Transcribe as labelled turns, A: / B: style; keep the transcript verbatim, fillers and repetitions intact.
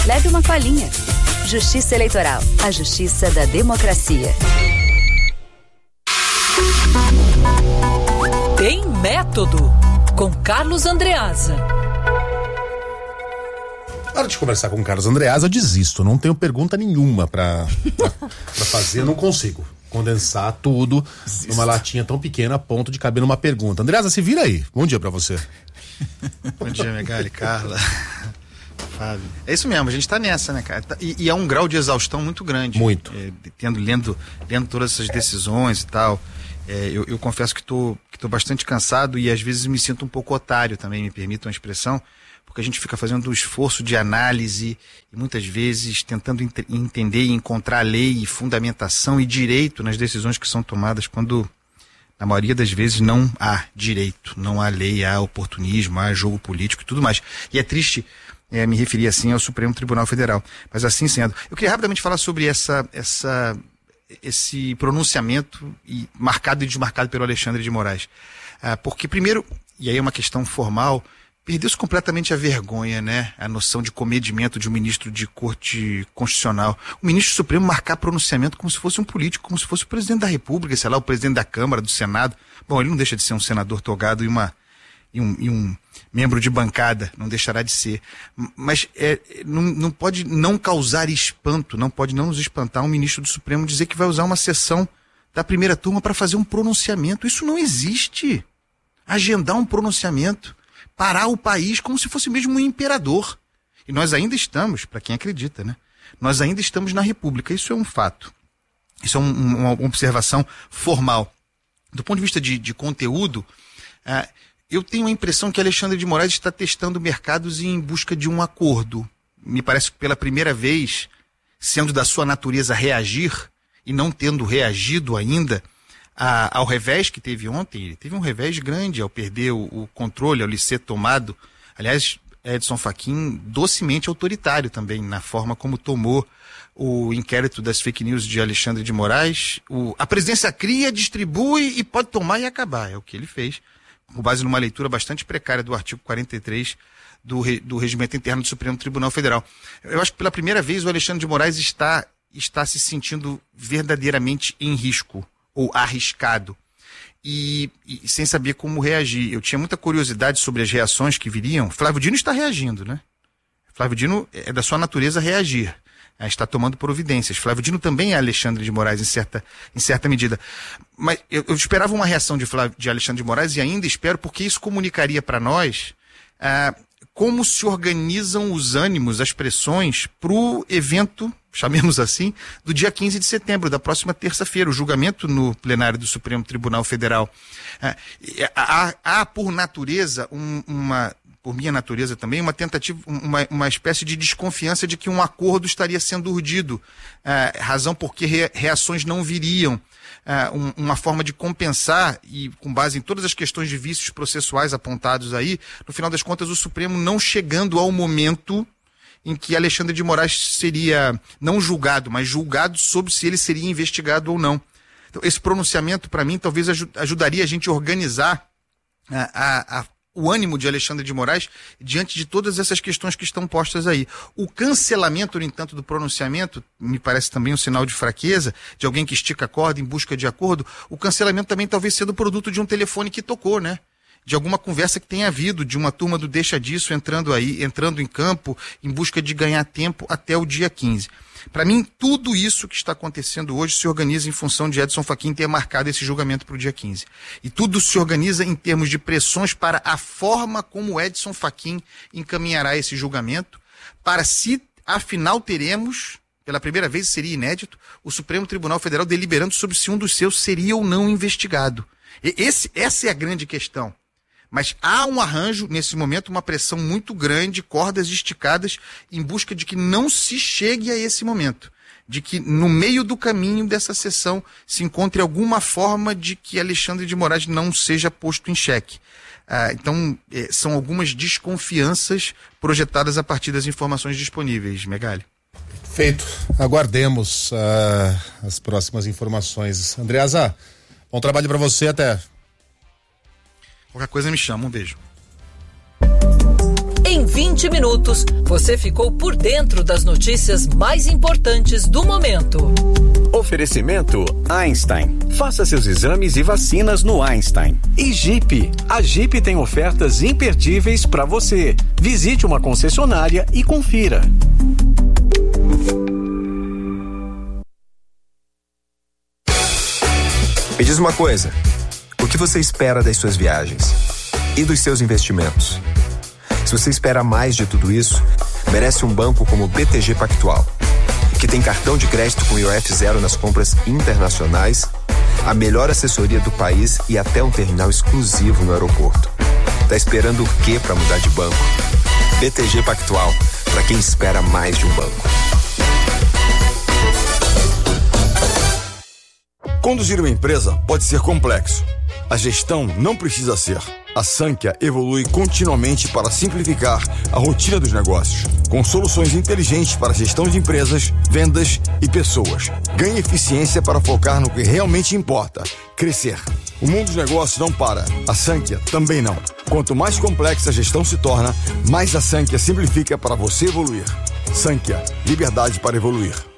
A: Leve uma colinha. Justiça Eleitoral, a justiça da democracia.
B: Tem Método, com Carlos Andreasa.
C: Na hora de conversar com o Carlos Andreasa, eu desisto. Não tenho pergunta nenhuma pra, pra, pra fazer, eu não consigo condensar tudo Desisto. numa latinha tão pequena a ponto de caber numa pergunta. Andreasa, se vira aí. Bom dia pra você.
D: Bom dia, Megali, Carla, Fábio. É isso mesmo, a gente tá nessa, né, cara? E, e é um grau de exaustão muito grande.
C: Muito.
D: É, tendo, lendo, lendo todas essas decisões e tal. É, eu, eu confesso que tô, que tô bastante cansado e às vezes me sinto um pouco otário também, me permitam a expressão, porque a gente fica fazendo um esforço de análise e muitas vezes tentando ent- entender e encontrar lei e fundamentação e direito nas decisões que são tomadas, quando na maioria das vezes não há direito, não há lei, há oportunismo, há jogo político e tudo mais. E é triste é, me referir assim ao Supremo Tribunal Federal. Mas assim sendo, eu queria rapidamente falar sobre essa, essa, esse pronunciamento e marcado e desmarcado pelo Alexandre de Moraes. Ah, porque primeiro, e aí é uma questão formal, perdeu-se completamente a vergonha, né? A noção de comedimento de um ministro de corte constitucional. O ministro supremo marcar pronunciamento como se fosse um político, como se fosse o presidente da República, sei lá, o presidente da Câmara, do Senado. Bom, ele não deixa de ser um senador togado e, uma, e, um, e um membro de bancada, não deixará de ser. Mas é, não, não pode não causar espanto, não pode não nos espantar um ministro do Supremo dizer que vai usar uma sessão da primeira turma para fazer um pronunciamento. Isso não existe. Agendar um pronunciamento, parar o país como se fosse mesmo um imperador. E nós ainda estamos, para quem acredita, né? Nós ainda estamos na República, isso é um fato. Isso é um, uma observação formal. Do ponto de vista de, de conteúdo, uh, eu tenho a impressão que Alexandre de Moraes está testando mercados em busca de um acordo. Me parece que pela primeira vez, sendo da sua natureza reagir, e não tendo reagido ainda, A, ao revés que teve ontem, ele teve um revés grande ao perder o, o controle, ao lhe ser tomado. Aliás, Edson Fachin docemente autoritário também na forma como tomou o inquérito das fake news de Alexandre de Moraes. O, a presidência cria, distribui e pode tomar e acabar. É o que ele fez, com base numa leitura bastante precária do artigo quarenta e três do, re, do Regimento Interno do Supremo Tribunal Federal. Eu acho que pela primeira vez o Alexandre de Moraes está, está se sentindo verdadeiramente em risco ou arriscado, e, e sem saber como reagir. Eu tinha muita curiosidade sobre as reações que viriam. Flávio Dino está reagindo, né? Flávio Dino é da sua natureza reagir, está tomando providências. Flávio Dino também é Alexandre de Moraes em certa, em certa medida. Mas eu, eu esperava uma reação de, Flávio, de Alexandre de Moraes e ainda espero, porque isso comunicaria para nós ah, como se organizam os ânimos, as pressões para o evento, chamemos assim, do dia quinze de setembro, da próxima terça-feira, o julgamento no plenário do Supremo Tribunal Federal. Ah, há, há, por natureza, um, uma, por minha natureza também, uma tentativa, uma, uma espécie de desconfiança de que um acordo estaria sendo urdido, ah, razão porque re, reações não viriam. Uh, um, uma forma de compensar, e com base em todas as questões de vícios processuais apontados aí, no final das contas o Supremo não chegando ao momento em que Alexandre de Moraes seria não julgado, mas julgado sobre se ele seria investigado ou não. Então, esse pronunciamento, para mim, talvez aj- ajudaria a gente a organizar a, a, a o ânimo de Alexandre de Moraes diante de todas essas questões que estão postas aí. O cancelamento, no entanto, do pronunciamento, me parece também um sinal de fraqueza, de alguém que estica a corda em busca de acordo. O cancelamento também talvez seja do produto de um telefone que tocou, né? De alguma conversa que tenha havido, de uma turma do deixa disso entrando aí, entrando em campo, em busca de ganhar tempo até o dia quinze. Para mim, tudo isso que está acontecendo hoje se organiza em função de Edson Fachin ter marcado esse julgamento para o dia quinze. E tudo se organiza em termos de pressões para a forma como Edson Fachin encaminhará esse julgamento, para se, afinal, teremos, pela primeira vez, seria inédito, o Supremo Tribunal Federal deliberando sobre se um dos seus seria ou não investigado. E esse, essa é a grande questão. Mas há um arranjo, nesse momento, uma pressão muito grande, cordas esticadas, em busca de que não se chegue a esse momento. De que no meio do caminho dessa sessão se encontre alguma forma de que Alexandre de Moraes não seja posto em xeque. Ah, então, eh, são algumas desconfianças projetadas a partir das informações disponíveis, Megali.
C: Feito. Aguardemos uh, as próximas informações. Andreasa, bom trabalho para você, até.
D: Qualquer coisa me chama, um beijo.
B: Em Em vinte minutos, você ficou por dentro das notícias mais importantes do momento.
E: Oferecimento Einstein. Faça seus exames e vacinas no Einstein. E Jeep. A Jeep tem ofertas imperdíveis para você. Visite uma concessionária e confira.
F: Me diz uma coisa, o que você espera das suas viagens? E dos seus investimentos? Se você espera mais de tudo isso, merece um banco como o B T G Pactual, que tem cartão de crédito com I O F zero nas compras internacionais, a melhor assessoria do país e até um terminal exclusivo no aeroporto. Tá esperando o quê para mudar de banco? B T G Pactual, para quem espera mais de um banco.
G: Conduzir uma empresa pode ser complexo. A gestão não precisa ser. A Sankhya evolui continuamente para simplificar a rotina dos negócios, com soluções inteligentes para gestão de empresas, vendas e pessoas. Ganhe eficiência para focar no que realmente importa, crescer. O mundo dos negócios não para, a Sankhya também não. Quanto mais complexa a gestão se torna, mais a Sankhya simplifica para você evoluir. Sankhya, liberdade para evoluir.